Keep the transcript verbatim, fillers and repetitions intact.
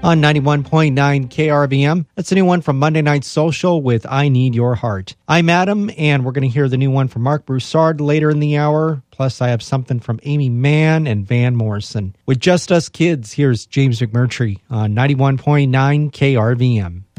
on ninety-one point nine K R V M. That's a new one from Monday Night Social with I Need Your Heart. I'm Adam, and we're going to hear the new one from Mark Broussard later in the hour. Plus, I have something from Amy Mann and Van Morrison. With Just Us Kids, here's James McMurtry on ninety-one point nine K R V M.